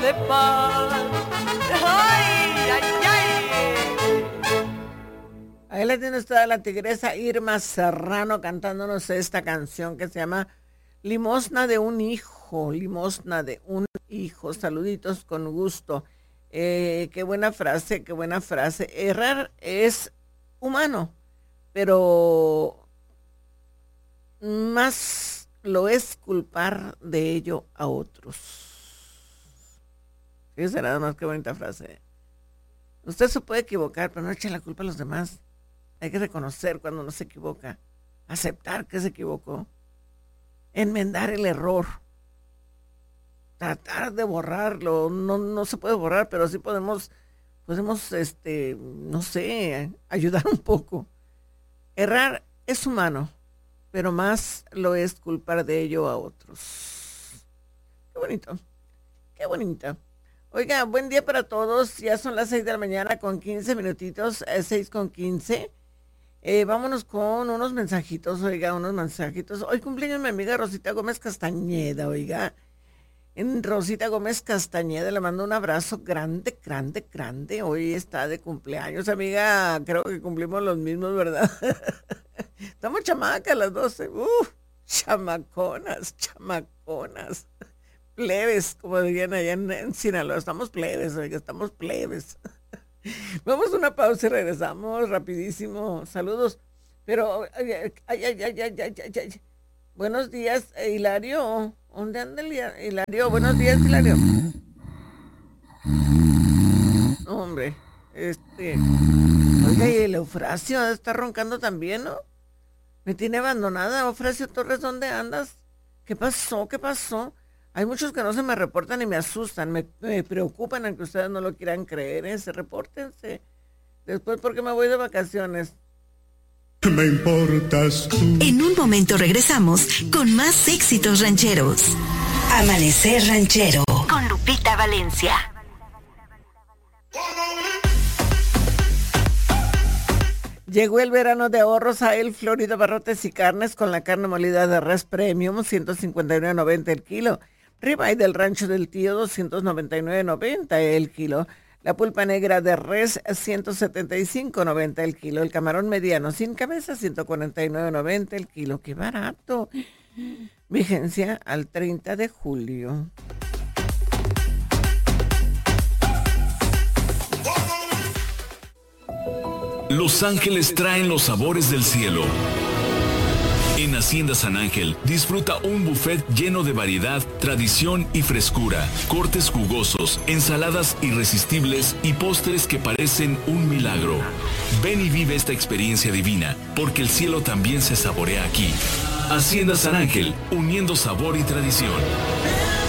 de paz. ¡Ay, ay, ay! Ahí la tiene usted, la tigresa Irma Serrano cantándonos esta canción que se llama Limosna de un hijo, limosna de un hijo. Saluditos con gusto. Qué buena frase, qué buena frase. Errar es humano, pero más lo es culpar de ello a otros. Fíjese nada más qué bonita frase. Usted se puede equivocar, pero no eche la culpa a los demás. Hay que reconocer cuando uno se equivoca, aceptar que se equivocó, enmendar el error, tratar de borrarlo. No se puede borrar, pero sí podemos, no sé, ayudar un poco. Errar es humano, pero más lo es culpar de ello a otros. Qué bonito, qué bonita. Oiga, buen día para todos. Ya son las 6 de la mañana con 15 minutitos, 6:15. Vámonos con unos mensajitos, oiga, unos mensajitos. Hoy cumpleaños mi amiga Rosita Gómez Castañeda, oiga. En Rosita Gómez Castañeda le mando un abrazo grande, grande, grande. Hoy está de cumpleaños, amiga. Creo que cumplimos los mismos, ¿verdad? Estamos chamacas las 12. Chamaconas, chamaconas. Plebes, como dirían allá en Sinaloa. Estamos plebes, oiga, estamos plebes. Vamos a una pausa y regresamos rapidísimo. Saludos. Pero, buenos días, Hilario. ¿Dónde anda Hilario? Buenos días, Hilario. Hombre, oiga, y el Eufrasio está roncando también, ¿no? Me tiene abandonada. Eufrasio Torres, ¿dónde andas? ¿Qué pasó? ¿Qué pasó? Hay muchos que no se me reportan y me asustan, me preocupan en que ustedes no lo quieran creer, repórtense. Después, porque me voy de vacaciones. Me importas tú. En un momento regresamos con más éxitos rancheros. Amanecer Ranchero con Lupita Valencia. Llegó el verano de ahorros a El Florida Barrotes y Carnes con la carne molida de res premium, $159.90 el kilo. Ribeye del Rancho del Tío, $299.90 el kilo. La pulpa negra de res, $175.90 el kilo. El camarón mediano sin cabeza, $149.90 el kilo. ¡Qué barato! Vigencia al 30 de julio. Los Ángeles traen los sabores del cielo. En Hacienda San Ángel, disfruta un buffet lleno de variedad, tradición y frescura, cortes jugosos, ensaladas irresistibles y postres que parecen un milagro. Ven y vive esta experiencia divina, porque el cielo también se saborea aquí. Hacienda San Ángel, uniendo sabor y tradición.